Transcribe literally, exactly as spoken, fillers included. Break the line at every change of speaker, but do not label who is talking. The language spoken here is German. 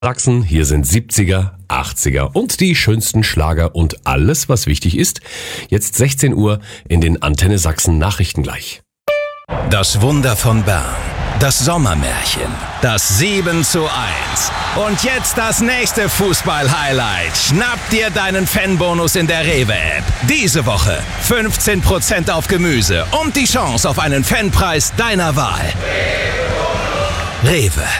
Sachsen, hier sind siebziger, achtziger und die schönsten Schlager und alles, was wichtig ist. Jetzt sechzehn Uhr in den Antenne Sachsen Nachrichten gleich.
Das Wunder von Bern, das Sommermärchen, das sieben zu eins. Und jetzt das nächste Fußball-Highlight. Schnapp dir deinen Fanbonus in der Rewe-App. Diese Woche fünfzehn Prozent auf Gemüse und die Chance auf einen Fanpreis deiner Wahl. Rewe.